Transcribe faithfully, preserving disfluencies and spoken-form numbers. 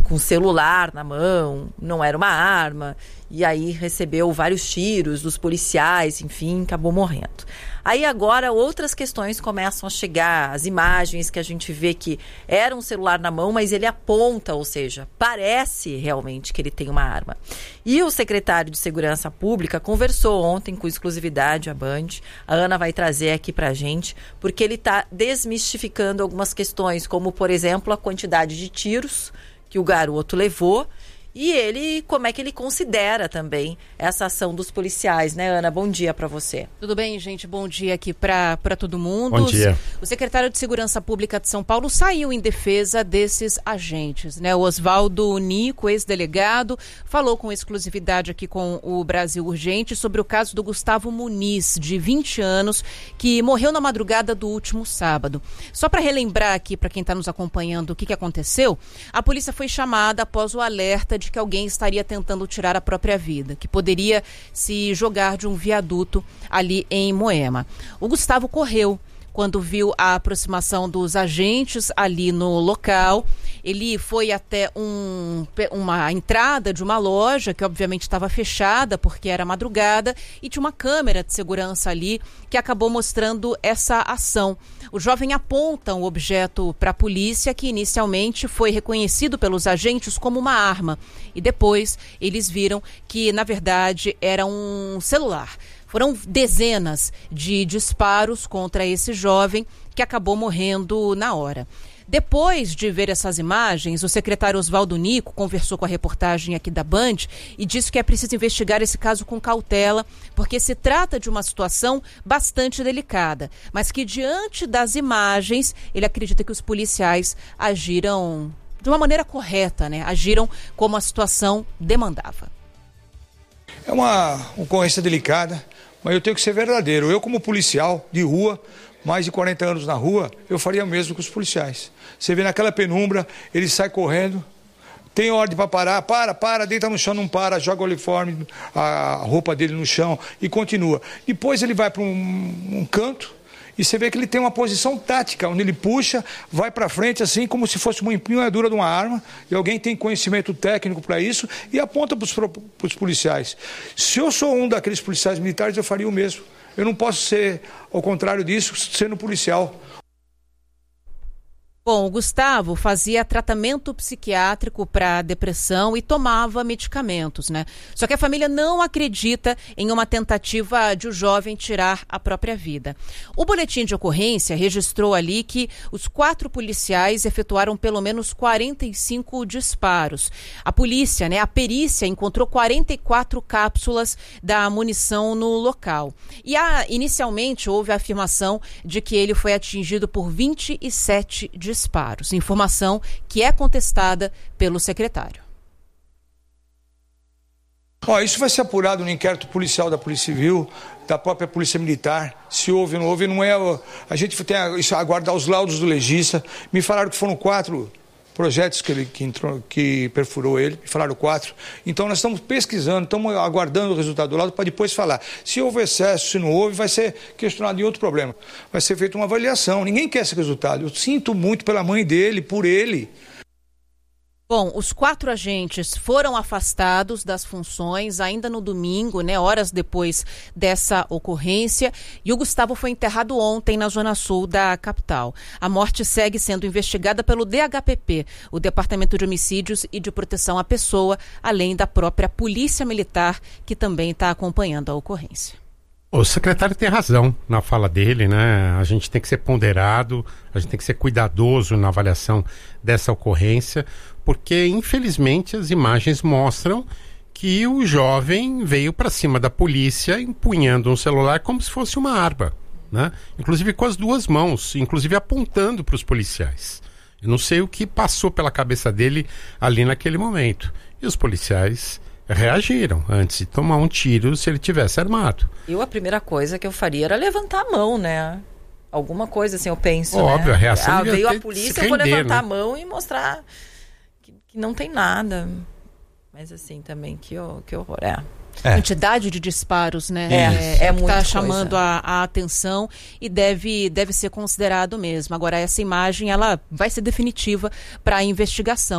com celular na mão, não era uma arma, e aí recebeu vários tiros dos policiais, enfim, acabou morrendo. Aí agora outras questões começam a chegar, as imagens que a gente vê que era um celular na mão, mas ele aponta, ou seja, parece realmente que ele tem uma arma. E o secretário de Segurança Pública conversou ontem com exclusividade a Band, a Ana vai trazer aqui pra gente, porque ele está desmistificando algumas questões, como por exemplo a quantidade de tiros que o garoto levou, e ele, como é que ele considera também essa ação dos policiais, né, Ana? Bom dia para você. Tudo bem, gente? Bom dia aqui para todo mundo. Bom dia. O secretário de Segurança Pública de São Paulo saiu em defesa desses agentes, né? O Oswaldo Nico, ex-delegado, falou com exclusividade aqui com o Brasil Urgente sobre o caso do Gustavo Muniz, de vinte anos, que morreu na madrugada do último sábado. Só para relembrar aqui para quem está nos acompanhando o que, que aconteceu, a polícia foi chamada após o alerta de que alguém estaria tentando tirar a própria vida, que poderia se jogar de um viaduto ali em Moema. O Gustavo correu quando viu a aproximação dos agentes ali no local. Ele foi até um, uma entrada de uma loja que obviamente estava fechada porque era madrugada e tinha uma câmera de segurança ali que acabou mostrando essa ação. O jovem aponta um objeto para a polícia que inicialmente foi reconhecido pelos agentes como uma arma e depois eles viram que na verdade era um celular. Foram dezenas de disparos contra esse jovem que acabou morrendo na hora. Depois de ver essas imagens, o secretário Oswaldo Nico conversou com a reportagem aqui da Band e disse que é preciso investigar esse caso com cautela, porque se trata de uma situação bastante delicada, mas que diante das imagens, ele acredita que os policiais agiram de uma maneira correta, né? Agiram como a situação demandava. É uma ocorrência delicada, mas eu tenho que ser verdadeiro. Eu, como policial de rua, mais de quarenta anos na rua, eu faria o mesmo que os policiais. Você vê naquela penumbra, ele sai correndo, tem ordem para parar, para, para, deita no chão, não para, joga o uniforme, a roupa dele no chão e continua. Depois ele vai para um, um canto e você vê que ele tem uma posição tática, onde ele puxa, vai para frente assim como se fosse uma empunhadura de uma arma, e alguém tem conhecimento técnico para isso e aponta para os policiais. Se eu sou um daqueles policiais militares, eu faria o mesmo. Eu não posso ser, ao contrário disso, sendo policial. Bom, o Gustavo fazia tratamento psiquiátrico para depressão e tomava medicamentos, né? Só que a família não acredita em uma tentativa de o jovem tirar a própria vida. O boletim de ocorrência registrou ali que os quatro policiais efetuaram pelo menos quarenta e cinco disparos. A polícia, né, a perícia encontrou quarenta e quatro cápsulas da munição no local. E a, inicialmente houve a afirmação de que ele foi atingido por vinte e sete disparos. disparos, informação que é contestada pelo secretário. Ó, isso vai ser apurado no inquérito policial da Polícia Civil, da própria Polícia Militar, se houve ou não houve, não é, a gente tem a, isso, a aguardar os laudos do legista. Me falaram que foram quatro projetos que, ele, que, entrou, que perfurou ele, me falaram quatro. Então nós estamos pesquisando, estamos aguardando o resultado do laudo para depois falar. Se houve excesso, se não houve, vai ser questionado em outro problema. Vai ser feita uma avaliação. Ninguém quer esse resultado. Eu sinto muito pela mãe dele, por ele. Bom, os quatro agentes foram afastados das funções ainda no domingo, né, horas depois dessa ocorrência, e o Gustavo foi enterrado ontem na zona sul da capital. A morte segue sendo investigada pelo D H P P, o Departamento de Homicídios e de Proteção à Pessoa, além da própria Polícia Militar, que também está acompanhando a ocorrência. O secretário tem razão na fala dele, né? A gente tem que ser ponderado, a gente tem que ser cuidadoso na avaliação dessa ocorrência, porque infelizmente as imagens mostram que o jovem veio para cima da polícia empunhando um celular como se fosse uma arma, né? Inclusive com as duas mãos, inclusive apontando para os policiais. Eu não sei o que passou pela cabeça dele ali naquele momento. E os policiais reagiram antes de tomar um tiro se ele tivesse armado. Eu, a primeira coisa que eu faria era levantar a mão, né? Alguma coisa assim, eu penso, óbvio, né? a reação ah, veio a ter, polícia, render, eu vou levantar, né, né, a mão e mostrar que, que não tem nada. Mas assim, também, que, que horror. É. É. Quantidade de disparos, né? É, é, é muito. Está chamando a, a atenção e deve, deve ser considerado mesmo. Agora, essa imagem, ela vai ser definitiva para a investigação.